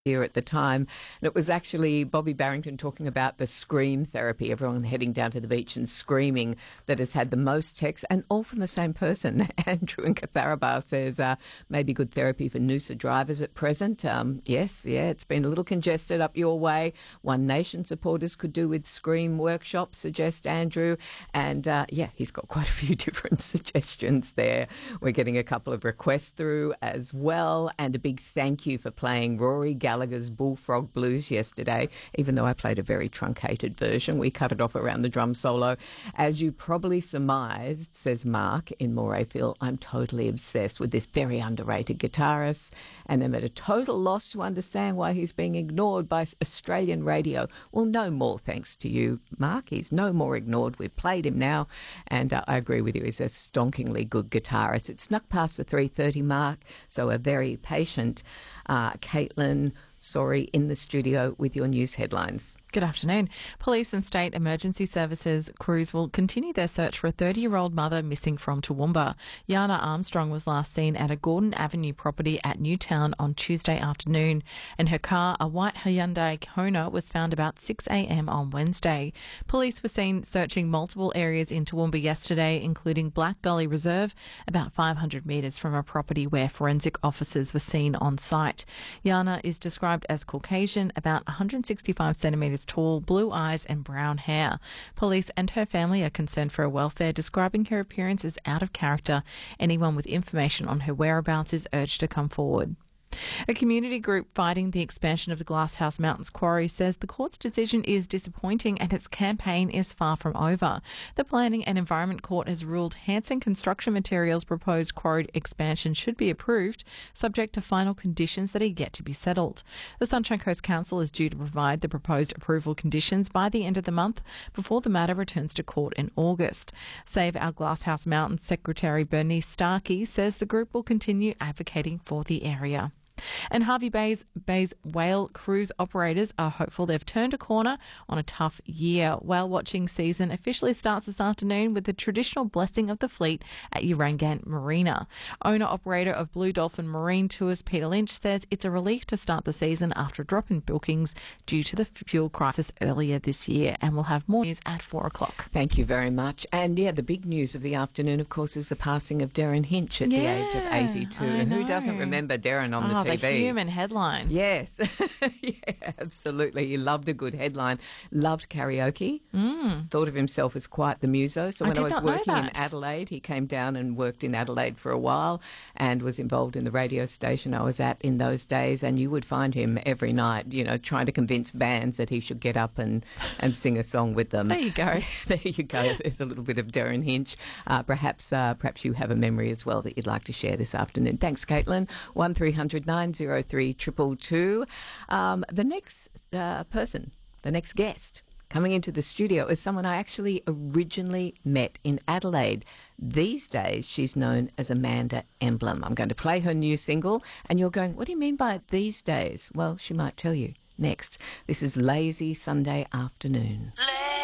here at the time. And it was actually Bobby Barrington talking about the scream therapy, everyone heading down to the beach and screaming, that has had the most texts, and all from the same person. Andrew in Catharaba says maybe good therapy for Noosa drivers at present. Yes, it's been a little congested up your way. One Nation supporters could do with scream workshops, suggests Andrew. And he's got quite a few different suggestions there. We're getting a couple of requests through as well, and a big thank you for playing Rory Gallagher's Bullfrog Blues yesterday, even though I played a very truncated version. We cut it off around the drum solo. As you probably surmised, says Mark in Morayfield, I'm totally obsessed with this very underrated guitarist, and I'm at a total loss to understand why he's being ignored by Australian radio. Well, no more thanks to you, Mark. He's no more ignored. We've played him now, and I agree with you. He's a stonkingly good guitarist. It snuck past the 3:30 mark, so a very patient Caitlin Sorry in the studio with your news headlines. Good afternoon. Police and state emergency services crews will continue their search for a 30-year-old mother missing from Toowoomba. Yana Armstrong was last seen at a Gordon Avenue property at Newtown on Tuesday afternoon, and her car, a white Hyundai Kona, was found about 6 a.m. on Wednesday. Police were seen searching multiple areas in Toowoomba yesterday, including Black Gully Reserve, about 500 metres from a property where forensic officers were seen on site. Yana is described as Caucasian, about 165 centimetres tall, blue eyes and brown hair. Police and her family are concerned for her welfare, describing her appearance as out of character. Anyone with information on her whereabouts is urged to come forward. A community group fighting the expansion of the Glasshouse Mountains quarry says the court's decision is disappointing and its campaign is far from over. The Planning and Environment Court has ruled Hanson Construction Materials' proposed quarry expansion should be approved, subject to final conditions that are yet to be settled. The Sunshine Coast Council is due to provide the proposed approval conditions by the end of the month before the matter returns to court in August. Save Our Glasshouse Mountains Secretary Bernice Starkey says the group will continue advocating for the area. And Hervey Bay's whale cruise operators are hopeful they've turned a corner on a tough year. Whale watching season officially starts this afternoon with the traditional blessing of the fleet at Urangant Marina. Owner-operator of Blue Dolphin Marine Tours, Peter Lynch, says it's a relief to start the season after a drop in bookings due to the fuel crisis earlier this year. And we'll have more news at 4 o'clock. Thank you very much. And the big news of the afternoon, of course, is the passing of Darren Hinch at the age of 82. And who doesn't remember Darren on the TV? The human headline. Yes. Absolutely. He loved a good headline. Loved karaoke. Thought of himself as quite the muso. So when I was working in Adelaide, he came down and worked in Adelaide for a while and was involved in the radio station I was at in those days. And you would find him every night, trying to convince bands that he should get up and sing a song with them. There you go. There you go. There's a little bit of Darren Hinch. Perhaps you have a memory as well that you'd like to share this afternoon. Thanks, Caitlin. 1300 903 222. The next person, the next guest coming into the studio is someone I actually originally met in Adelaide. These days, she's known as Amanda Emblem. I'm going to play her new single, and you're going, what do you mean by these days? Well, she might tell you next. This is Lazy Sunday Afternoon.